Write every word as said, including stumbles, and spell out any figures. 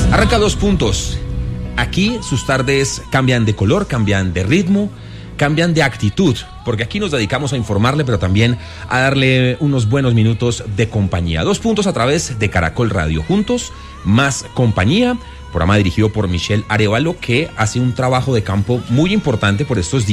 Arranca Dos Puntos. Aquí sus tardes cambian de color, cambian de ritmo, cambian de actitud, porque aquí nos dedicamos a informarle, pero también a darle unos buenos minutos de compañía. Dos Puntos a través de Caracol Radio. Juntos, más compañía. Programa dirigido por Michelle Arévalo, que hace un trabajo de campo muy importante por estos días.